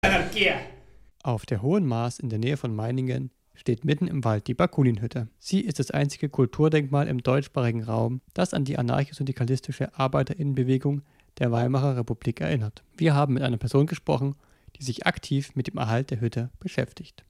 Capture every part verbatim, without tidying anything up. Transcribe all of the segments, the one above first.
Auf der Hohen Maas in der Nähe von Meiningen steht mitten im Wald die Bakuninhütte. Sie ist das einzige Kulturdenkmal im deutschsprachigen Raum, das an die anarcho-syndikalistische Arbeiterinnenbewegung der Weimarer Republik erinnert. Wir haben mit einer Person gesprochen, die sich aktiv mit dem Erhalt der Hütte beschäftigt.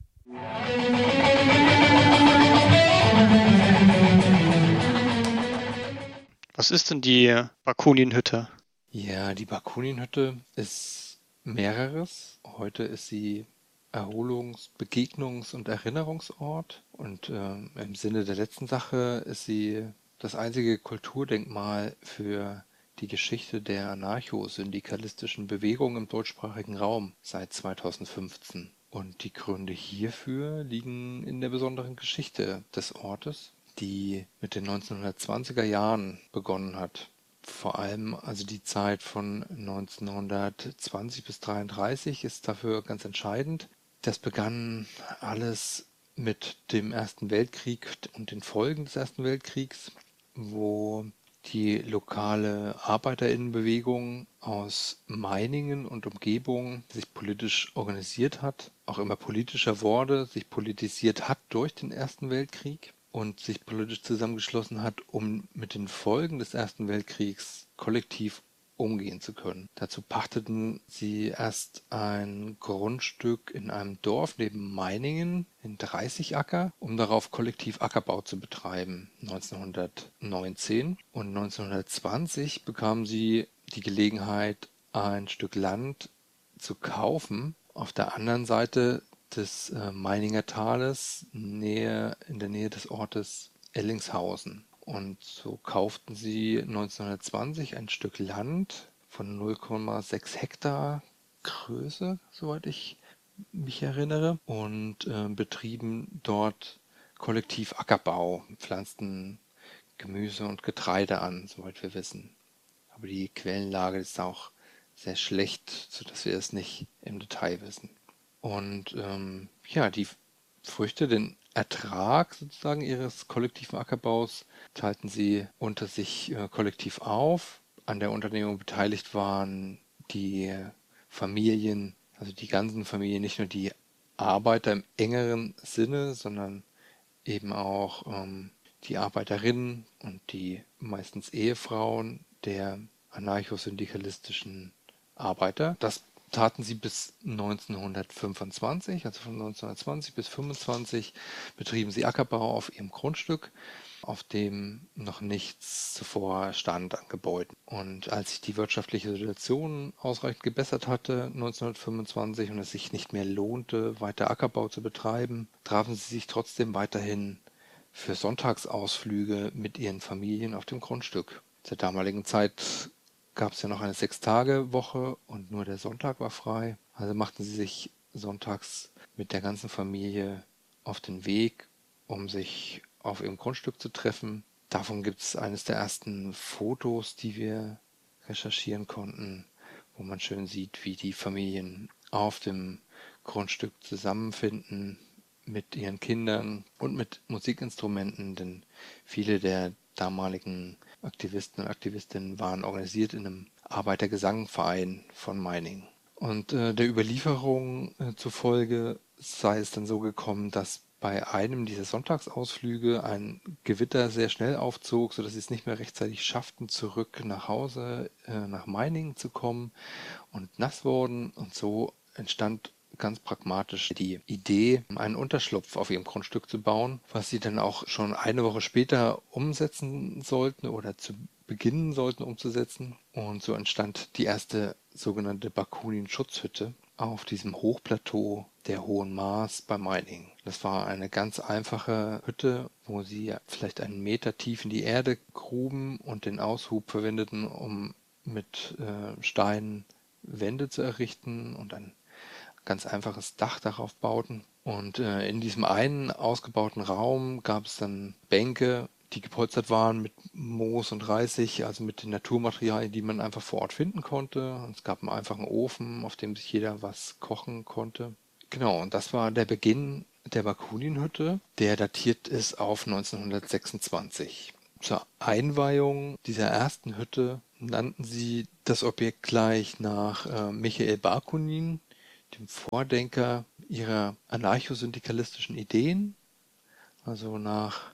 Was ist denn die Bakuninhütte? Ja, die Bakuninhütte ist mehreres. Heute ist sie Erholungs-, Begegnungs- und Erinnerungsort. Und äh, im Sinne der letzten Sache ist sie das einzige Kulturdenkmal für die Geschichte der anarcho-syndikalistischen Bewegung im deutschsprachigen Raum seit zweitausendfünfzehn. Und die Gründe hierfür liegen in der besonderen Geschichte des Ortes, die mit den neunzehnhundertzwanziger Jahren begonnen hat. Vor allem also die Zeit von neunzehnhundertzwanzig bis dreiunddreißig ist dafür ganz entscheidend. Das begann alles mit dem Ersten Weltkrieg und den Folgen des Ersten Weltkriegs, wo die lokale Arbeiterinnenbewegung aus Meiningen und Umgebung sich politisch organisiert hat, auch immer politischer wurde, sich politisiert hat durch den Ersten Weltkrieg und sich politisch zusammengeschlossen hat, um mit den Folgen des Ersten Weltkriegs kollektiv umgehen zu können. Dazu pachteten sie erst ein Grundstück in einem Dorf neben Meiningen in dreißig Acker, um darauf kollektiv Ackerbau zu betreiben, neunzehnhundertneunzehn. Und neunzehnhundertzwanzig bekamen sie die Gelegenheit, ein Stück Land zu kaufen auf der anderen Seite des äh, Meininger Tales, Nähe, in der Nähe des Ortes Ellingshausen. Und so kauften sie neunzehnhundertzwanzig ein Stück Land von null Komma sechs Hektar Größe, soweit ich mich erinnere, und äh, betrieben dort kollektiv Ackerbau, pflanzten Gemüse und Getreide an, soweit wir wissen. Aber die Quellenlage ist auch sehr schlecht, sodass wir es nicht im Detail wissen. Und ähm, ja, die Früchte, den Ertrag sozusagen ihres kollektiven Ackerbaus teilten sie unter sich äh, kollektiv auf. An der Unternehmung beteiligt waren die Familien, also die ganzen Familien, nicht nur die Arbeiter im engeren Sinne, sondern eben auch ähm, die Arbeiterinnen und die meistens Ehefrauen der anarcho-syndikalistischen Arbeiter. Das taten sie bis neunzehnhundertfünfundzwanzig, also von neunzehnhundertzwanzig bis fünfundzwanzig betrieben sie Ackerbau auf ihrem Grundstück, auf dem noch nichts zuvor stand an Gebäuden. Und als sich die wirtschaftliche Situation ausreichend gebessert hatte, neunzehnhundertfünfundzwanzig, und es sich nicht mehr lohnte, weiter Ackerbau zu betreiben, trafen sie sich trotzdem weiterhin für Sonntagsausflüge mit ihren Familien auf dem Grundstück. Zur damaligen Zeit gab es ja noch eine Sechs-Tage-Woche und nur der Sonntag war frei. Also machten sie sich sonntags mit der ganzen Familie auf den Weg, um sich auf ihrem Grundstück zu treffen. Davon gibt es eines der ersten Fotos, die wir recherchieren konnten, wo man schön sieht, wie die Familien auf dem Grundstück zusammenfinden mit ihren Kindern und mit Musikinstrumenten, denn viele der damaligen Aktivisten und Aktivistinnen waren organisiert in einem Arbeitergesangverein von Meiningen. Und äh, der Überlieferung äh, zufolge sei es dann so gekommen, dass bei einem dieser Sonntagsausflüge ein Gewitter sehr schnell aufzog, sodass sie es nicht mehr rechtzeitig schafften, zurück nach Hause, äh, nach Meiningen zu kommen und nass wurden. Und so entstand ganz pragmatisch die Idee, einen Unterschlupf auf ihrem Grundstück zu bauen, was sie dann auch schon eine Woche später umsetzen sollten oder zu beginnen sollten umzusetzen. Und so entstand die erste sogenannte Bakunin-Schutzhütte auf diesem Hochplateau der Hohen Maas bei Meiningen. Das war eine ganz einfache Hütte, wo sie vielleicht einen Meter tief in die Erde gruben und den Aushub verwendeten, um mit äh, Steinen Wände zu errichten und ein ganz einfaches Dach darauf bauten. Und äh, in diesem einen ausgebauten Raum gab es dann Bänke, die gepolstert waren mit Moos und Reisig, also mit den Naturmaterialien, die man einfach vor Ort finden konnte. Und es gab einen einfachen Ofen, auf dem sich jeder was kochen konnte. Genau, und das war der Beginn der Bakunin-Hütte, der datiert ist auf neunzehnhundertsechsundzwanzig. Zur Einweihung dieser ersten Hütte nannten sie das Objekt gleich nach äh, Michael Bakunin, dem Vordenker ihrer anarchosyndikalistischen Ideen, also nach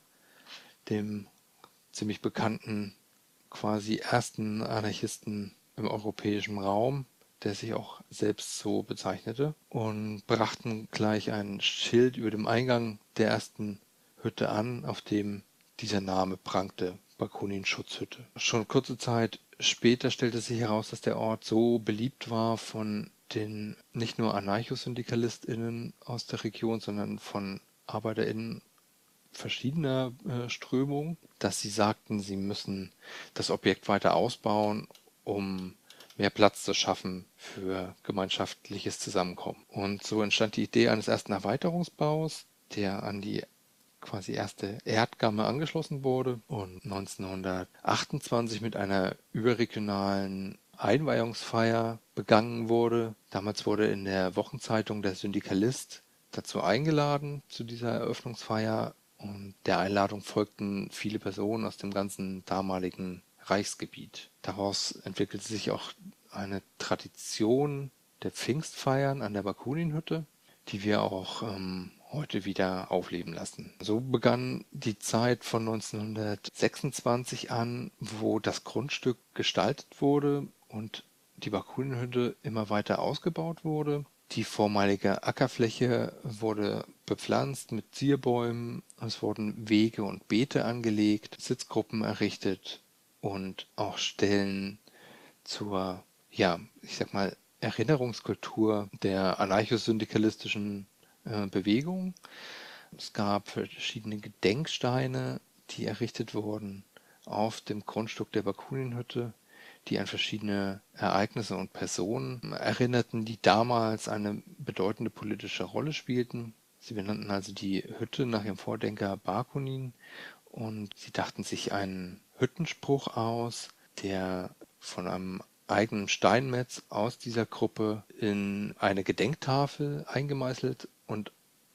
dem ziemlich bekannten quasi ersten Anarchisten im europäischen Raum, der sich auch selbst so bezeichnete, und brachten gleich ein Schild über dem Eingang der ersten Hütte an, auf dem dieser Name prangte, Bakunin-Schutzhütte. Schon kurze Zeit später stellte sich heraus, dass der Ort so beliebt war von den nicht nur AnarchosyndikalistInnen aus der Region, sondern von ArbeiterInnen verschiedener äh, Strömungen, dass sie sagten, sie müssen das Objekt weiter ausbauen, um mehr Platz zu schaffen für gemeinschaftliches Zusammenkommen. Und so entstand die Idee eines ersten Erweiterungsbaus, der an die quasi erste Erdgamme angeschlossen wurde und neunzehnhundertachtundzwanzig mit einer überregionalen Einweihungsfeier begangen wurde. Damals wurde in der Wochenzeitung der Syndikalist dazu eingeladen, zu dieser Eröffnungsfeier, und der Einladung folgten viele Personen aus dem ganzen damaligen Reichsgebiet. Daraus entwickelte sich auch eine Tradition der Pfingstfeiern an der Bakunin-Hütte, die wir auch ähm, heute wieder aufleben lassen. So begann die Zeit von neunzehnhundertsechsundzwanzig an, wo das Grundstück gestaltet wurde und die Bakunin-Hütte immer weiter ausgebaut wurde. Die vormalige Ackerfläche wurde bepflanzt mit Zierbäumen, es wurden Wege und Beete angelegt, Sitzgruppen errichtet und auch Stellen zur, ja, ich sag mal, Erinnerungskultur der anarchosyndikalistischen äh, Bewegung. Es gab verschiedene Gedenksteine, die errichtet wurden auf dem Grundstück der Bakunin-Hütte, die an verschiedene Ereignisse und Personen erinnerten, die damals eine bedeutende politische Rolle spielten. Sie benannten also die Hütte nach ihrem Vordenker Bakunin und sie dachten sich einen Hüttenspruch aus, der von einem eigenen Steinmetz aus dieser Gruppe in eine Gedenktafel eingemeißelt und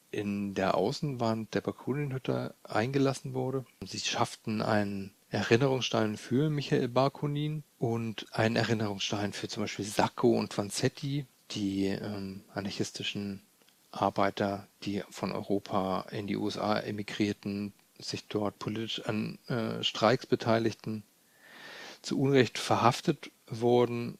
in der Außenwand der Bakunin-Hütte eingelassen wurde. Sie schafften einen Erinnerungsstein für Michael Bakunin und einen Erinnerungsstein für zum Beispiel Sacco und Vanzetti, die ähm, anarchistischen Arbeiter, die von Europa in die U S A emigrierten, sich dort politisch an äh, Streiks beteiligten, zu Unrecht verhaftet wurden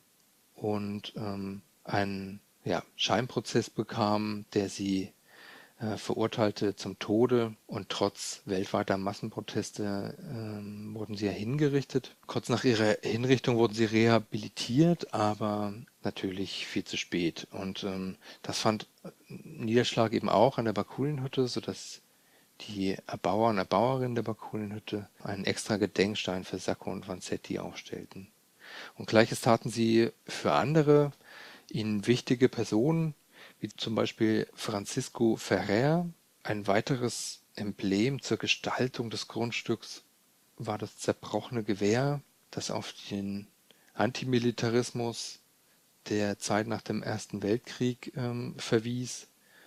und ähm, einen ja, Scheinprozess bekamen, der sie äh, verurteilte zum Tode, und trotz weltweiter Massenproteste ähm, wurden sie ja hingerichtet. Kurz nach ihrer Hinrichtung wurden sie rehabilitiert, aber natürlich viel zu spät. Und ähm, das fand Niederschlag eben auch an der Bakunin-Hütte, sodass die Erbauer und Erbauerinnen der Bakunin-Hütte einen extra Gedenkstein für Sacco und Vanzetti aufstellten. Und Gleiches taten sie für andere ihnen wichtige Personen, wie zum Beispiel Francisco Ferrer. Ein weiteres Emblem zur Gestaltung des Grundstücks war das zerbrochene Gewehr, das auf den Antimilitarismus der Zeit nach dem Ersten Weltkrieg ähm, verwies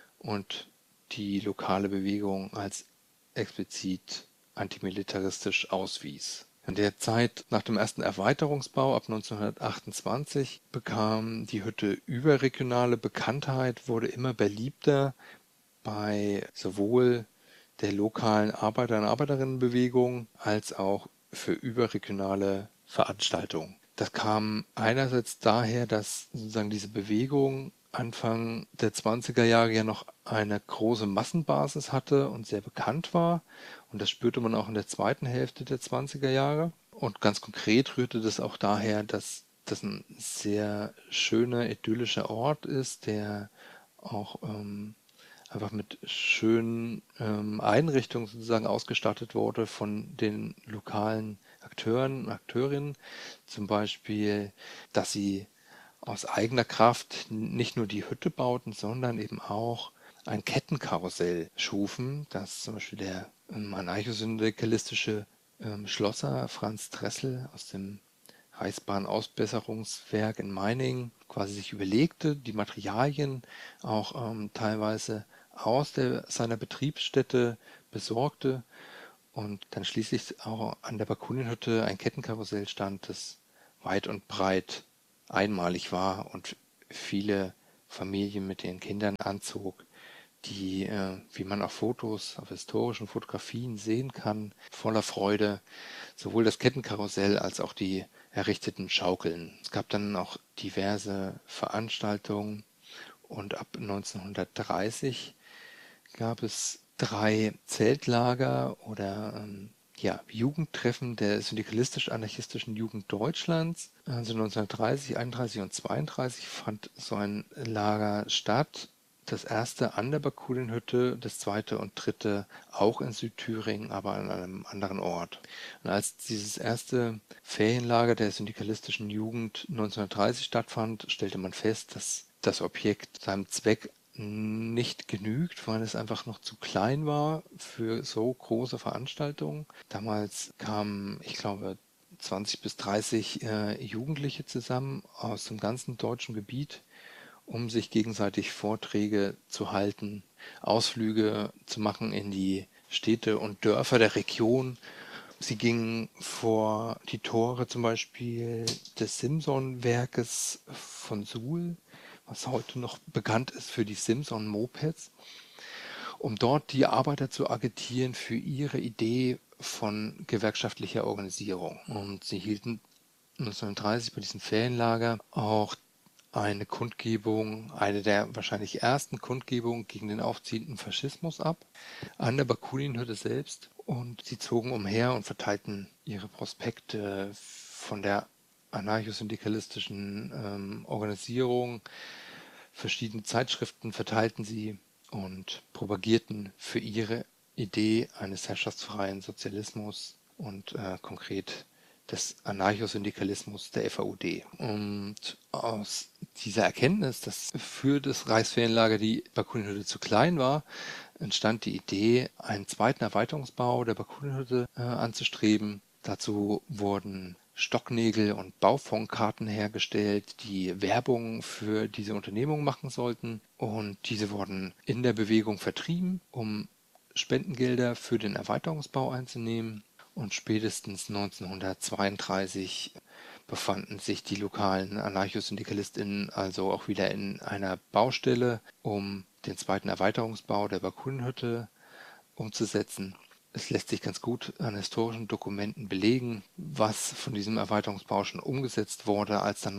und die lokale Bewegung als explizit antimilitaristisch auswies. In der Zeit nach dem ersten Erweiterungsbau ab neunzehnhundertachtundzwanzig bekam die Hütte überregionale Bekanntheit, wurde immer beliebter bei sowohl der lokalen Arbeiter- und Arbeiterinnenbewegung als auch für überregionale Veranstaltungen. Das kam einerseits daher, dass sozusagen diese Bewegung Anfang der zwanziger Jahre ja noch eine große Massenbasis hatte und sehr bekannt war. Und das spürte man auch in der zweiten Hälfte der zwanziger Jahre. Und ganz konkret rührte das auch daher, dass das ein sehr schöner, idyllischer Ort ist, der auch ähm, einfach mit schönen ähm, Einrichtungen sozusagen ausgestattet wurde von den lokalen Akteuren und Akteurinnen. Zum Beispiel, dass sie aus eigener Kraft nicht nur die Hütte bauten, sondern eben auch ein Kettenkarussell schufen, das zum Beispiel der ähm, anarchosyndikalistische ähm, Schlosser Franz Dressel aus dem Reichsbahn-Ausbesserungswerk in Meiningen quasi sich überlegte, die Materialien auch ähm, teilweise aus der, seiner Betriebsstätte besorgte und dann schließlich auch an der Bakunin-Hütte ein Kettenkarussell stand, das weit und breit einmalig war und viele Familien mit ihren Kindern anzog, die, äh, wie man auf Fotos, auf historischen Fotografien sehen kann, voller Freude sowohl das Kettenkarussell als auch die errichteten Schaukeln. Es gab dann auch diverse Veranstaltungen und ab neunzehnhundertdreißig gab es drei Zeltlager oder ähm, ja, Jugendtreffen der syndikalistisch-anarchistischen Jugend Deutschlands. Also neunzehnhundertdreißig, einunddreißig und zweiunddreißig fand so ein Lager statt. Das erste an der Bakuninhütte, das zweite und dritte auch in Südthüringen, aber an einem anderen Ort. Und als dieses erste Ferienlager der syndikalistischen Jugend neunzehnhundertdreißig stattfand, stellte man fest, dass das Objekt seinem Zweck nicht genügt, weil es einfach noch zu klein war für so große Veranstaltungen. Damals kamen, ich glaube, zwanzig bis dreißig äh, Jugendliche zusammen aus dem ganzen deutschen Gebiet, um sich gegenseitig Vorträge zu halten, Ausflüge zu machen in die Städte und Dörfer der Region. Sie gingen vor die Tore zum Beispiel des Simson-Werkes von Suhl, was heute noch bekannt ist für die Simson-Mopeds, um dort die Arbeiter zu agitieren für ihre Idee von gewerkschaftlicher Organisierung. Und sie hielten neunzehnhundertdreißig bei diesem Ferienlager auch eine Kundgebung, eine der wahrscheinlich ersten Kundgebungen gegen den aufziehenden Faschismus ab, an der Bakuninhütte selbst. Und sie zogen umher und verteilten ihre Prospekte von der anarchosyndikalistischen ähm, Organisierung. Verschiedene Zeitschriften verteilten sie und propagierten für ihre Idee eines herrschaftsfreien Sozialismus und äh, konkret des Anarchosyndikalismus der F A U D. Und aus dieser Erkenntnis, dass für das Reichsferienlager die Bakuninhütte zu klein war, entstand die Idee, einen zweiten Erweiterungsbau der Bakuninhütte äh, anzustreben. Dazu wurden Stocknägel und Baufondkarten hergestellt, die Werbung für diese Unternehmung machen sollten. Und diese wurden in der Bewegung vertrieben, um Spendengelder für den Erweiterungsbau einzunehmen. Und spätestens neunzehnhundertzweiunddreißig befanden sich die lokalen AnarchosyndikalistInnen also auch wieder in einer Baustelle, um den zweiten Erweiterungsbau der Bakuninhütte umzusetzen. Es lässt sich ganz gut an historischen Dokumenten belegen, was von diesem Erweiterungsbau schon umgesetzt wurde, als dann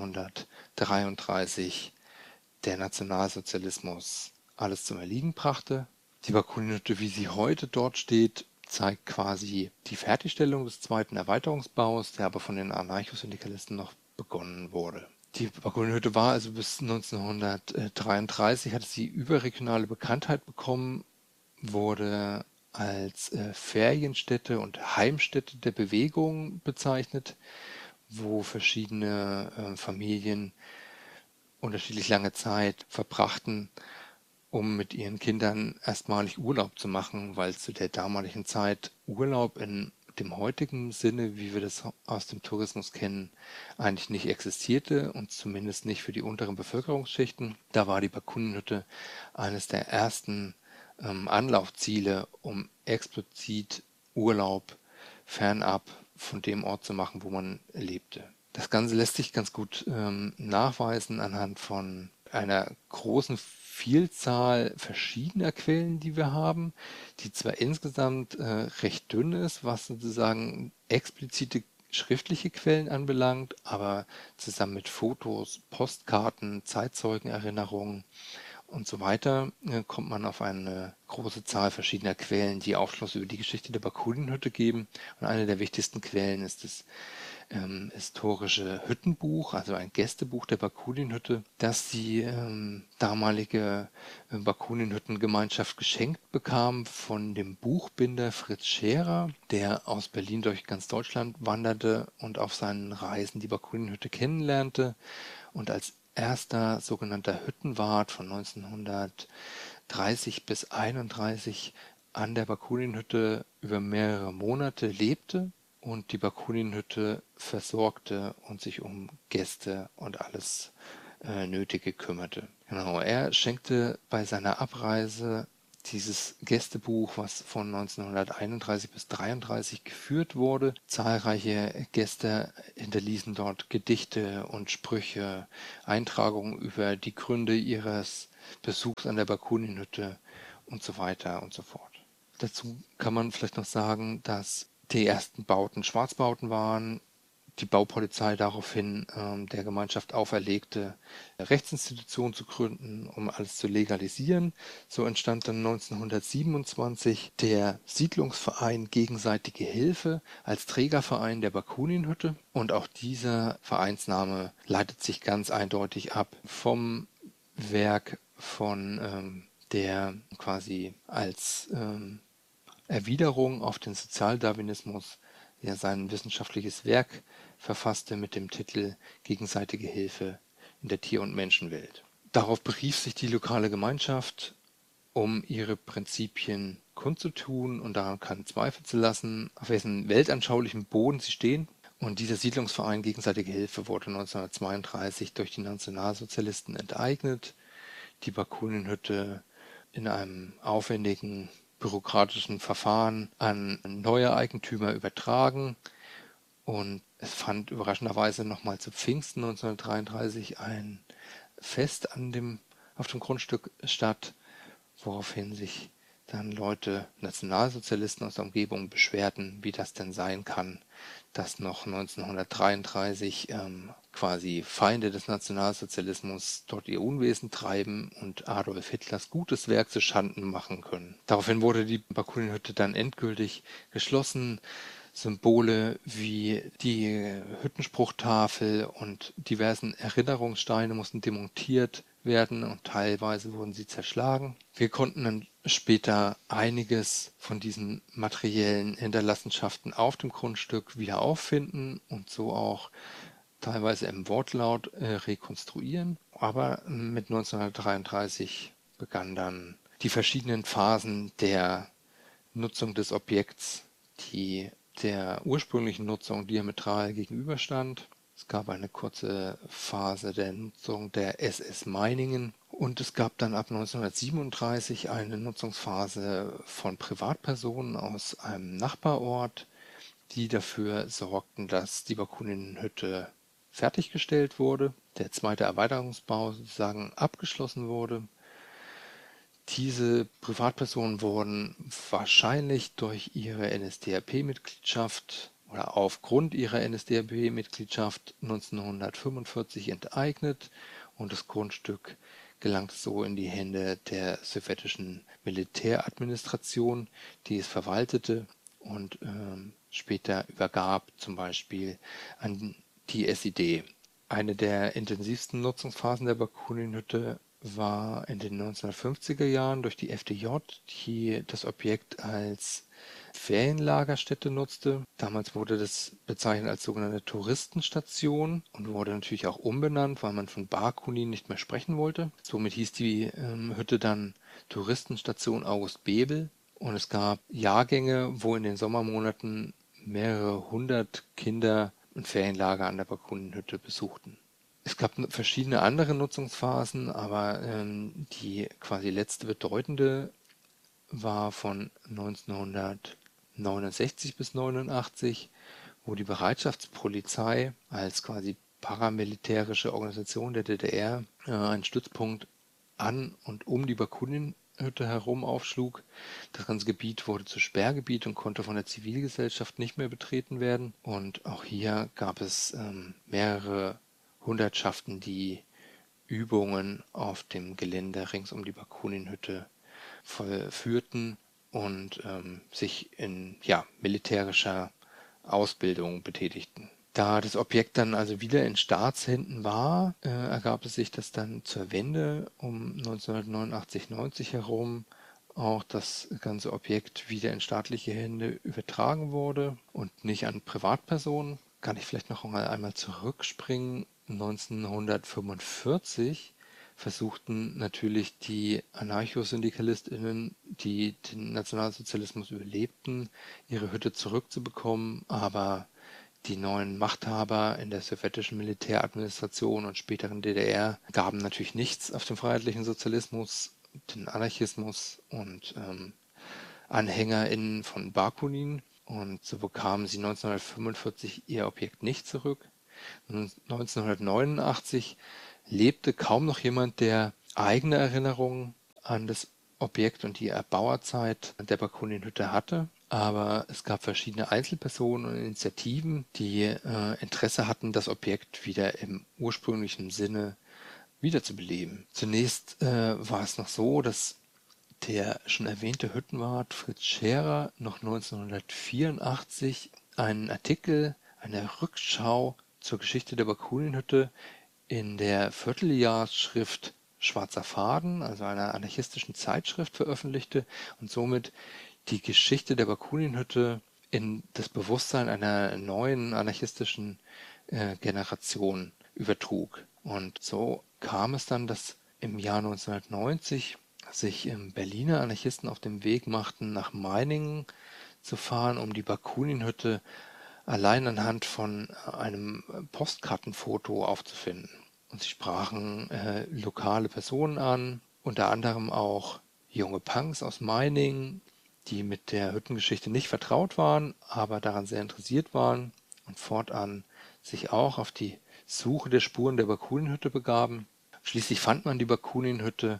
neunzehnhundertdreiunddreißig der Nationalsozialismus alles zum Erliegen brachte. Die Bakuninhütte, wie sie heute dort steht, zeigt quasi die Fertigstellung des zweiten Erweiterungsbaus, der aber von den Anarchosyndikalisten noch begonnen wurde. Die Bakuninhütte war also bis neunzehnhundertdreiunddreißig, hatte sie überregionale Bekanntheit bekommen, wurde als äh, Ferienstätte und Heimstätte der Bewegung bezeichnet, wo verschiedene äh, Familien unterschiedlich lange Zeit verbrachten, um mit ihren Kindern erstmalig Urlaub zu machen, weil zu der damaligen Zeit Urlaub in dem heutigen Sinne, wie wir das aus dem Tourismus kennen, eigentlich nicht existierte und zumindest nicht für die unteren Bevölkerungsschichten. Da war die Bakuninhütte eines der ersten ähm, Anlaufziele, um explizit Urlaub fernab von dem Ort zu machen, wo man lebte. Das Ganze lässt sich ganz gut ähm, nachweisen anhand von einer großen Vielzahl verschiedener Quellen, die wir haben, die zwar insgesamt äh, recht dünn ist, was sozusagen explizite schriftliche Quellen anbelangt, aber zusammen mit Fotos, Postkarten, Zeitzeugenerinnerungen und so weiter äh, kommt man auf eine große Zahl verschiedener Quellen, die Aufschluss über die Geschichte der Bakuninhütte geben. Und eine der wichtigsten Quellen ist das ähm, historische Hüttenbuch, also ein Gästebuch der Bakuninhütte, das die ähm, damalige äh, Bakuninhüttengemeinschaft geschenkt bekam von dem Buchbinder Fritz Scherer, der aus Berlin durch ganz Deutschland wanderte und auf seinen Reisen die Bakuninhütte kennenlernte und als erster sogenannter Hüttenwart von neunzehnhundertdreißig bis einunddreißig an der Bakuninhütte über mehrere Monate lebte und die Bakuninhütte versorgte und sich um Gäste und alles äh, Nötige kümmerte. Genau, er schenkte bei seiner Abreise dieses Gästebuch, was von neunzehnhunderteinunddreißig bis dreiunddreißig geführt wurde. Zahlreiche Gäste hinterließen dort Gedichte und Sprüche, Eintragungen über die Gründe ihres Besuchs an der Bakuninhütte und so weiter und so fort. Dazu kann man vielleicht noch sagen, dass die ersten Bauten Schwarzbauten waren, die Baupolizei daraufhin ähm, der Gemeinschaft auferlegte, Rechtsinstitutionen zu gründen, um alles zu legalisieren. So entstand dann neunzehnhundertsiebenundzwanzig der Siedlungsverein Gegenseitige Hilfe als Trägerverein der Bakuninhütte. Und auch dieser Vereinsname leitet sich ganz eindeutig ab vom Werk von ähm, der quasi als ähm, Erwiderung auf den Sozialdarwinismus ja sein wissenschaftliches Werk verfasste mit dem Titel Gegenseitige Hilfe in der Tier- und Menschenwelt. Darauf berief sich die lokale Gemeinschaft, um ihre Prinzipien kundzutun und daran keinen Zweifel zu lassen, auf wessen weltanschaulichem Boden sie stehen. Und dieser Siedlungsverein Gegenseitige Hilfe wurde neunzehnhundertzweiunddreißig durch die Nationalsozialisten enteignet, die Bakuninhütte in einem aufwendigen bürokratischen Verfahren an neue Eigentümer übertragen, und es fand überraschenderweise nochmal zu Pfingsten neunzehnhundertdreiunddreißig ein Fest an dem, auf dem Grundstück statt, woraufhin sich dann Leute, Nationalsozialisten aus der Umgebung beschwerten, wie das denn sein kann, dass noch neunzehnhundertdreiunddreißig ähm, quasi Feinde des Nationalsozialismus dort ihr Unwesen treiben und Adolf Hitlers gutes Werk zu Schanden machen können. Daraufhin wurde die Bakuninhütte dann endgültig geschlossen. Symbole wie die Hüttenspruchtafel und diversen Erinnerungssteine mussten demontiert werden und teilweise wurden sie zerschlagen. Wir konnten dann später einiges von diesen materiellen Hinterlassenschaften auf dem Grundstück wieder auffinden und so auch teilweise im Wortlaut äh, rekonstruieren. Aber mit neunzehnhundertdreiunddreißig begannen dann die verschiedenen Phasen der Nutzung des Objekts, die der ursprünglichen Nutzung diametral gegenüberstand. Es gab eine kurze Phase der Nutzung der S S Meiningen und es gab dann ab neunzehnhundertsiebenunddreißig eine Nutzungsphase von Privatpersonen aus einem Nachbarort, die dafür sorgten, dass die Bakuninhütte fertiggestellt wurde, der zweite Erweiterungsbau sozusagen abgeschlossen wurde. Diese Privatpersonen wurden wahrscheinlich durch ihre N S D A P-Mitgliedschaft oder aufgrund ihrer N S D A P-Mitgliedschaft neunzehnhundertfünfundvierzig enteignet und das Grundstück gelangte so in die Hände der sowjetischen Militäradministration, die es verwaltete und ähm, später übergab, zum Beispiel an die S I D. Eine der intensivsten Nutzungsphasen der Bakuninhütte war in den neunzehnhundertfünfziger Jahren durch die F D J, die das Objekt als Ferienlagerstätte nutzte. Damals wurde das bezeichnet als sogenannte Touristenstation und wurde natürlich auch umbenannt, weil man von Bakunin nicht mehr sprechen wollte. Somit hieß die ähm, Hütte dann Touristenstation August Bebel und es gab Jahrgänge, wo in den Sommermonaten mehrere hundert Kinder ein Ferienlager an der Bakuninhütte besuchten. Es gab verschiedene andere Nutzungsphasen, aber ähm, die quasi letzte bedeutende war von neunzehnhundertneunundsechzig bis neunundachtzig, wo die Bereitschaftspolizei als quasi paramilitärische Organisation der D D R äh, einen Stützpunkt an und um die Bakuninhütte herum aufschlug. Das ganze Gebiet wurde zu Sperrgebiet und konnte von der Zivilgesellschaft nicht mehr betreten werden. Und auch hier gab es ähm, mehrere Hundertschaften, die Übungen auf dem Gelände rings um die Bakuninhütte vollführten und ähm, sich in ja, militärischer Ausbildung betätigten. Da das Objekt dann also wieder in Staatshänden war, äh, ergab es sich, dass dann zur Wende um neunzehnhundertneunundachtzig neunzig herum auch das ganze Objekt wieder in staatliche Hände übertragen wurde und nicht an Privatpersonen. Kann ich vielleicht noch einmal zurückspringen. neunzehnhundertfünfundvierzig versuchten natürlich die AnarchosyndikalistInnen, die den Nationalsozialismus überlebten, ihre Hütte zurückzubekommen, aber die neuen Machthaber in der sowjetischen Militäradministration und späteren D D R gaben natürlich nichts auf den freiheitlichen Sozialismus, den Anarchismus und ähm, AnhängerInnen von Bakunin. Und so bekamen sie neunzehnhundertfünfundvierzig ihr Objekt nicht zurück. neunzehnhundertneunundachtzig lebte kaum noch jemand, der eigene Erinnerungen an das Objekt und die Erbauerzeit der Bakunin-Hütte hatte. Aber es gab verschiedene Einzelpersonen und Initiativen, die äh, Interesse hatten, das Objekt wieder im ursprünglichen Sinne wiederzubeleben. Zunächst äh, war es noch so, dass der schon erwähnte Hüttenwart Fritz Scherer noch neunzehnhundertvierundachtzig einen Artikel, eine Rückschau zur Geschichte der Bakunin-Hütte in der Vierteljahrsschrift Schwarzer Faden, also einer anarchistischen Zeitschrift, veröffentlichte und somit die Geschichte der Bakunin-Hütte in das Bewusstsein einer neuen anarchistischen äh, Generation übertrug. Und so kam es dann, dass im Jahr neunzehnhundertneunzig sich ähm, Berliner Anarchisten auf den Weg machten, nach Meiningen zu fahren, um die Bakunin-Hütte allein anhand von einem Postkartenfoto aufzufinden. Und sie sprachen äh, lokale Personen an, unter anderem auch junge Punks aus Meiningen, die mit der Hüttengeschichte nicht vertraut waren, aber daran sehr interessiert waren und fortan sich auch auf die Suche der Spuren der Bakunin-Hütte begaben. Schließlich fand man die Bakunin-Hütte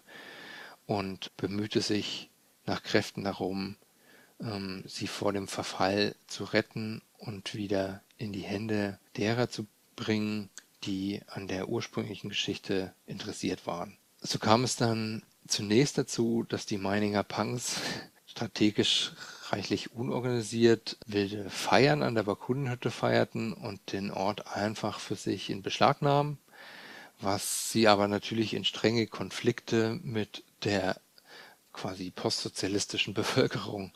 und bemühte sich nach Kräften darum, ähm, sie vor dem Verfall zu retten und wieder in die Hände derer zu bringen, die an der ursprünglichen Geschichte interessiert waren. So kam es dann zunächst dazu, dass die Meininger Punks strategisch reichlich unorganisiert wilde Feiern an der Bakunin-Hütte feierten und den Ort einfach für sich in Beschlag nahmen, was sie aber natürlich in strenge Konflikte mit der quasi postsozialistischen Bevölkerung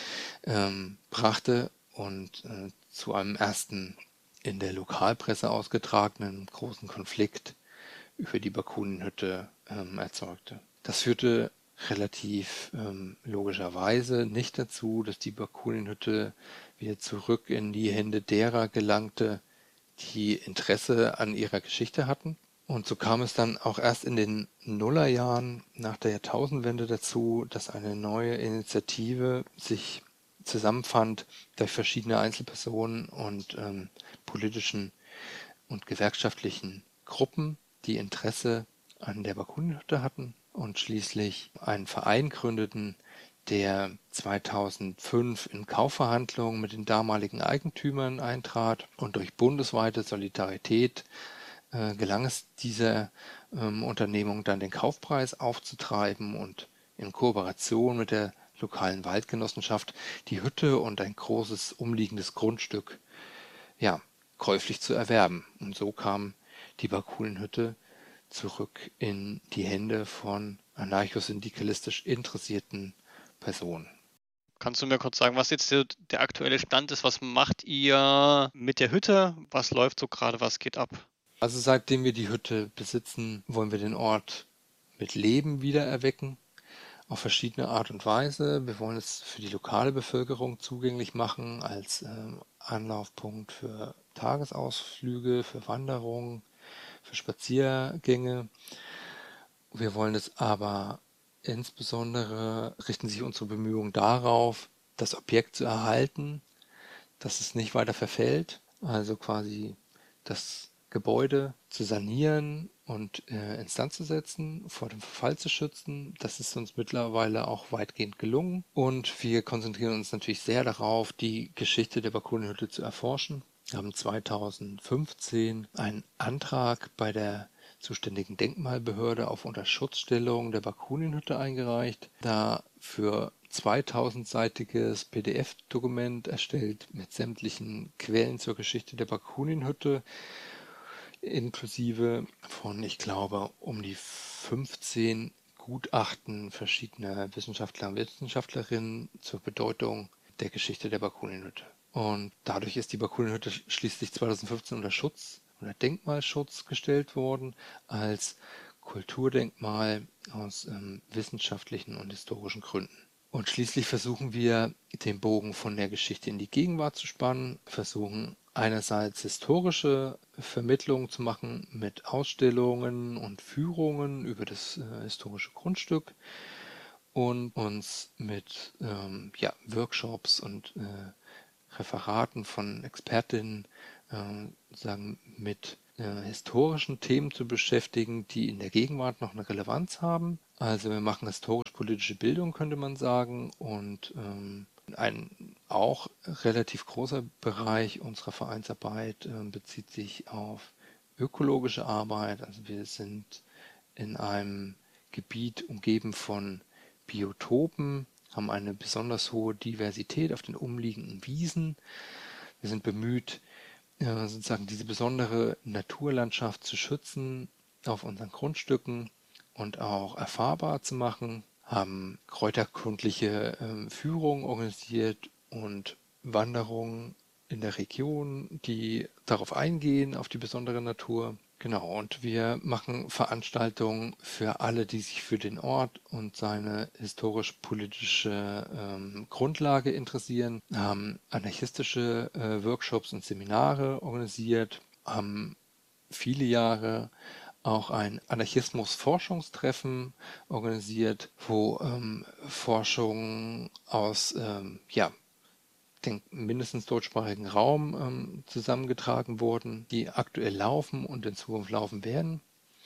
ähm, brachte und äh, zu einem ersten in der Lokalpresse ausgetragenen großen Konflikt über die Bakunin-Hütte ähm, erzeugte. Das führte relativ ähm, logischerweise nicht dazu, dass die Bakunin-Hütte wieder zurück in die Hände derer gelangte, die Interesse an ihrer Geschichte hatten. Und so kam es dann auch erst in den Nullerjahren nach der Jahrtausendwende dazu, dass eine neue Initiative sich zusammenfand durch verschiedene Einzelpersonen und ähm, politischen und gewerkschaftlichen Gruppen, die Interesse an der Bakunin-Hütte hatten und schließlich einen Verein gründeten, der zweitausendfünf in Kaufverhandlungen mit den damaligen Eigentümern eintrat, und durch bundesweite Solidarität äh, gelang es dieser ähm, Unternehmung dann, den Kaufpreis aufzutreiben und in Kooperation mit der lokalen Waldgenossenschaft die Hütte und ein großes umliegendes Grundstück ja, käuflich zu erwerben. Und so kam die Bakunin-Hütte zurück in die Hände von anarchosyndikalistisch interessierten Personen. Kannst du mir kurz sagen, was jetzt der, der aktuelle Stand ist? Was macht ihr mit der Hütte? Was läuft so gerade? Was geht ab? Also seitdem wir die Hütte besitzen, wollen wir den Ort mit Leben wiedererwecken, auf verschiedene Art und Weise. Wir wollen es für die lokale Bevölkerung zugänglich machen als äh, Anlaufpunkt für Tagesausflüge, für Wanderungen, für Spaziergänge. Wir wollen es aber insbesondere, richten sich unsere Bemühungen darauf, das Objekt zu erhalten, dass es nicht weiter verfällt, also quasi das Gebäude zu sanieren und äh, instand zu setzen, vor dem Verfall zu schützen. Das ist uns mittlerweile auch weitgehend gelungen. Und wir konzentrieren uns natürlich sehr darauf, die Geschichte der Bakunin-Hütte zu erforschen. Wir haben zweitausendfünfzehn einen Antrag bei der zuständigen Denkmalbehörde auf Unterschutzstellung der Bakunin-Hütte eingereicht, dafür zweitausendseitiges P D F-Dokument erstellt mit sämtlichen Quellen zur Geschichte der Bakunin-Hütte, inklusive von, ich glaube, um die fünfzehn Gutachten verschiedener Wissenschaftler und Wissenschaftlerinnen zur Bedeutung der Geschichte der Bakunin-Hütte. Und dadurch ist die Bakunin-Hütte schließlich zweitausendfünfzehn unter Schutz, unter Denkmalschutz gestellt worden, als Kulturdenkmal aus ähm, wissenschaftlichen und historischen Gründen. Und schließlich versuchen wir, den Bogen von der Geschichte in die Gegenwart zu spannen, versuchen einerseits historische Vermittlungen zu machen mit Ausstellungen und Führungen über das äh, historische Grundstück und uns mit ähm, ja, Workshops und äh, Referaten von Expertinnen äh, sagen, mit äh, historischen Themen zu beschäftigen, die in der Gegenwart noch eine Relevanz haben. Also wir machen historisch-politische Bildung, könnte man sagen, und ähm, ein auch relativ großer Bereich unserer Vereinsarbeit äh, bezieht sich auf ökologische Arbeit. Also wir sind in einem Gebiet umgeben von Biotopen, haben eine besonders hohe Diversität auf den umliegenden Wiesen. Wir sind bemüht, äh, sozusagen diese besondere Naturlandschaft zu schützen auf unseren Grundstücken und auch erfahrbar zu machen, haben kräuterkundliche äh, Führungen organisiert und Wanderungen in der Region, die darauf eingehen, auf die besondere Natur. Genau, und wir machen Veranstaltungen für alle, die sich für den Ort und seine historisch-politische ähm, Grundlage interessieren, haben anarchistische äh, Workshops und Seminare organisiert, haben viele Jahre auch ein Anarchismus-Forschungstreffen organisiert, wo ähm, Forschungen aus ähm, ja, den mindestens deutschsprachigen Raum ähm, zusammengetragen wurden, die aktuell laufen und in Zukunft laufen werden.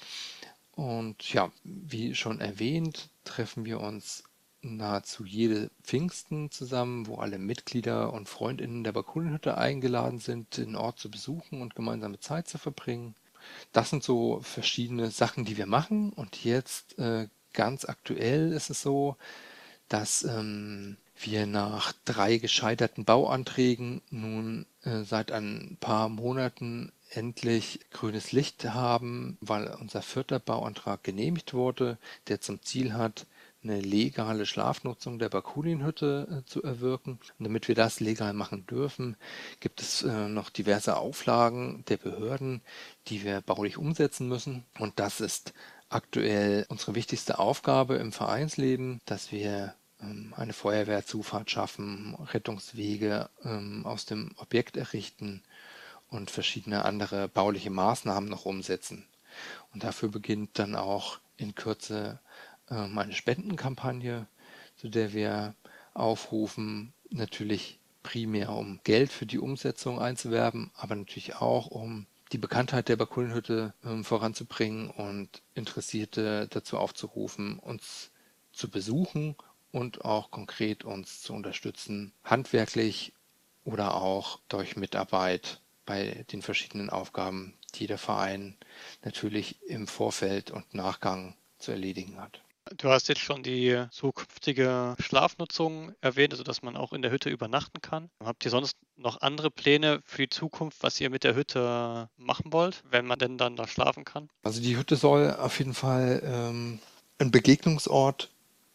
Und ja, wie schon erwähnt, treffen wir uns nahezu jede Pfingsten zusammen, wo alle Mitglieder und Freundinnen der Bakulinhütte eingeladen sind, den Ort zu besuchen und gemeinsame Zeit zu verbringen. Das sind so verschiedene Sachen, die wir machen. Und jetzt äh, ganz aktuell ist es so, dass ähm, wir nach drei gescheiterten Bauanträgen nun äh, seit ein paar Monaten endlich grünes Licht haben, weil unser vierter Bauantrag genehmigt wurde, der zum Ziel hat, eine legale Schlafnutzung der Bakulinhütte äh, zu erwirken. Und damit wir das legal machen dürfen, gibt es äh, noch diverse Auflagen der Behörden, die wir baulich umsetzen müssen. Und das ist aktuell unsere wichtigste Aufgabe im Vereinsleben, dass wir ähm, eine Feuerwehrzufahrt schaffen, Rettungswege ähm, aus dem Objekt errichten und verschiedene andere bauliche Maßnahmen noch umsetzen. Und dafür beginnt dann auch in Kürze ähm, eine Spendenkampagne, zu der wir aufrufen, natürlich primär um Geld für die Umsetzung einzuwerben, aber natürlich auch um die Bekanntheit der Bakulinhütte ähm, voranzubringen und Interessierte dazu aufzurufen, uns zu besuchen und auch konkret uns zu unterstützen, handwerklich oder auch durch Mitarbeit bei den verschiedenen Aufgaben, die der Verein natürlich im Vorfeld und Nachgang zu erledigen hat. Du hast jetzt schon die zukünftige Schlafnutzung erwähnt, also dass man auch in der Hütte übernachten kann. Habt ihr sonst noch andere Pläne für die Zukunft, was ihr mit der Hütte machen wollt, wenn man denn dann da schlafen kann? Also die Hütte soll auf jeden Fall ähm, ein Begegnungsort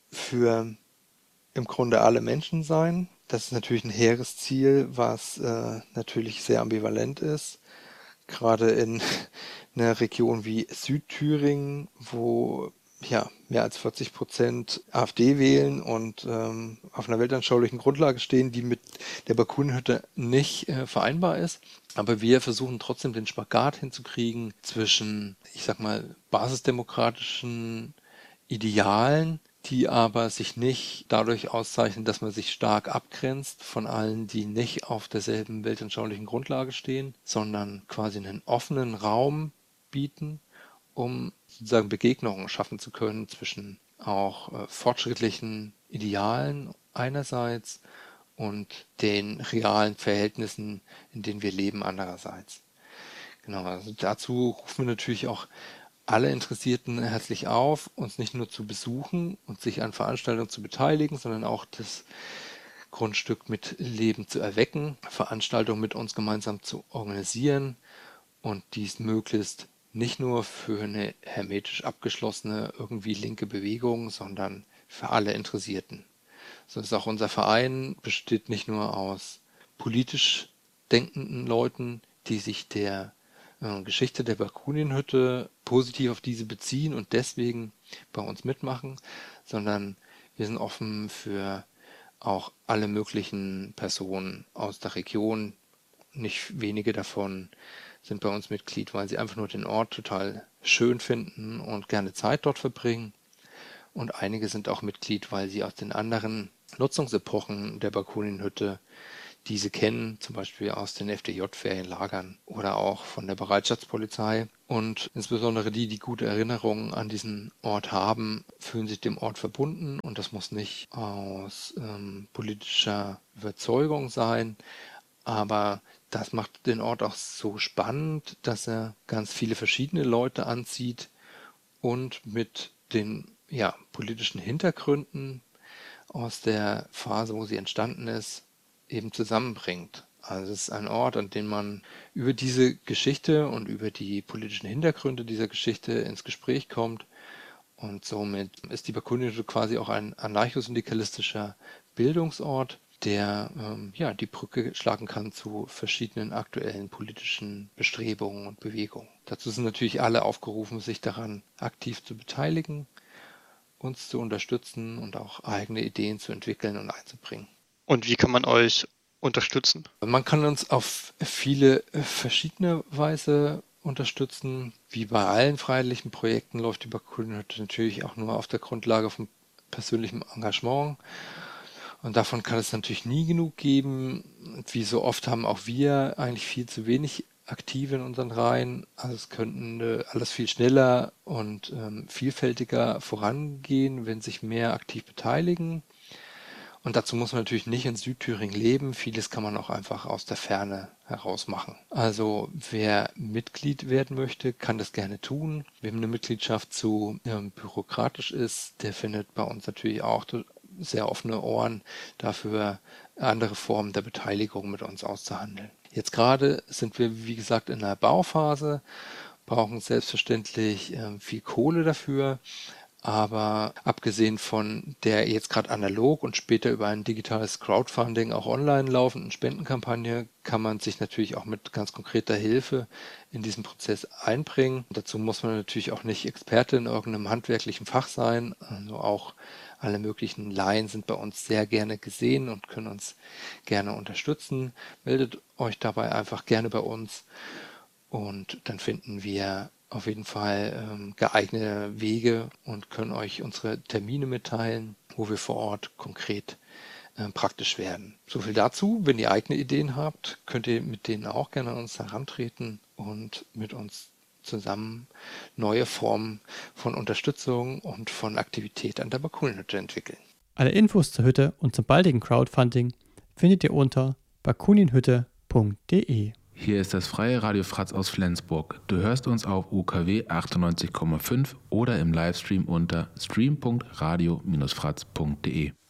für im Grunde alle Menschen sein. Das ist natürlich ein hehres Ziel, was äh, natürlich sehr ambivalent ist. Gerade in einer Region wie Südthüringen, wo ja mehr als vierzig Prozent AfD wählen und ähm, auf einer weltanschaulichen Grundlage stehen, die mit der Bakuninhütte nicht äh, vereinbar ist. Aber wir versuchen trotzdem den Spagat hinzukriegen zwischen, ich sag mal, basisdemokratischen Idealen, die aber sich nicht dadurch auszeichnen, dass man sich stark abgrenzt von allen, die nicht auf derselben weltanschaulichen Grundlage stehen, sondern quasi einen offenen Raum bieten, um sozusagen Begegnungen schaffen zu können zwischen auch äh, fortschrittlichen Idealen einerseits und den realen Verhältnissen, in denen wir leben andererseits. Genau, also dazu rufen wir natürlich auch alle Interessierten herzlich auf, uns nicht nur zu besuchen und sich an Veranstaltungen zu beteiligen, sondern auch das Grundstück mit Leben zu erwecken, Veranstaltungen mit uns gemeinsam zu organisieren und dies möglichst nicht nur für eine hermetisch abgeschlossene, irgendwie linke Bewegung, sondern für alle Interessierten. So ist auch unser Verein, besteht nicht nur aus politisch denkenden Leuten, die sich der äh, Geschichte der Bakuninhütte positiv auf diese beziehen und deswegen bei uns mitmachen, sondern Wir sind offen für auch alle möglichen Personen aus der Region. Nicht wenige davon sind bei uns Mitglied, weil sie einfach nur den Ort total schön finden und gerne Zeit dort verbringen. Und einige sind auch Mitglied, weil sie aus den anderen Nutzungsepochen der Bakuninhütte diese kennen, zum Beispiel aus den F D J-Ferienlagern oder auch von der Bereitschaftspolizei. Und insbesondere die, die gute Erinnerungen an diesen Ort haben, fühlen sich dem Ort verbunden. Und das muss nicht aus ähm, politischer Überzeugung sein, aber das macht den Ort auch so spannend, dass er ganz viele verschiedene Leute anzieht und mit den ja, politischen Hintergründen aus der Phase, wo sie entstanden ist, eben zusammenbringt. Also es ist ein Ort, an dem man über diese Geschichte und über die politischen Hintergründe dieser Geschichte ins Gespräch kommt. Und somit ist die Bakuninhütte quasi auch ein anarcho-syndikalistischer Bildungsort, der ähm, ja, die Brücke schlagen kann zu verschiedenen aktuellen politischen Bestrebungen und Bewegungen. Dazu sind natürlich alle aufgerufen, sich daran aktiv zu beteiligen, uns zu unterstützen und auch eigene Ideen zu entwickeln und einzubringen. Und wie kann man euch unterstützen? Man kann uns auf viele verschiedene Weise unterstützen. Wie bei allen freiwilligen Projekten läuft die Bakuninhütte natürlich auch nur auf der Grundlage von persönlichem Engagement. Und davon kann es natürlich nie genug geben. Wie so oft haben auch wir eigentlich viel zu wenig Aktive in unseren Reihen. Also es könnte alles viel schneller und ähm, vielfältiger vorangehen, wenn sich mehr aktiv beteiligen. Und dazu muss man natürlich nicht in Südthüringen leben. Vieles kann man auch einfach aus der Ferne heraus machen. Also wer Mitglied werden möchte, kann das gerne tun. Wem eine Mitgliedschaft zu ähm, bürokratisch ist, der findet bei uns natürlich auch sehr offene Ohren dafür, andere Formen der Beteiligung mit uns auszuhandeln. Jetzt gerade sind wir, wie gesagt, in der Bauphase, brauchen selbstverständlich äh, viel Kohle dafür. Aber abgesehen von der jetzt gerade analog und später über ein digitales Crowdfunding auch online laufenden Spendenkampagne kann man sich natürlich auch mit ganz konkreter Hilfe in diesen Prozess einbringen. Dazu muss man natürlich auch nicht Experte in irgendeinem handwerklichen Fach sein. Also auch alle möglichen Laien sind bei uns sehr gerne gesehen und können uns gerne unterstützen. Meldet euch dabei einfach gerne bei uns und dann finden wir auf jeden Fall ähm, geeignete Wege und können euch unsere Termine mitteilen, wo wir vor Ort konkret äh, praktisch werden. So viel dazu. Wenn ihr eigene Ideen habt, könnt ihr mit denen auch gerne an uns herantreten und mit uns zusammen neue Formen von Unterstützung und von Aktivität an der Bakuninhütte entwickeln. Alle Infos zur Hütte und zum baldigen Crowdfunding findet ihr unter bakuninhütte punkt de. Hier ist das freie Radio Fratz aus Flensburg. Du hörst uns auf U K W achtundneunzig Komma fünf oder im Livestream unter stream punkt radio Bindestrich fratz punkt de.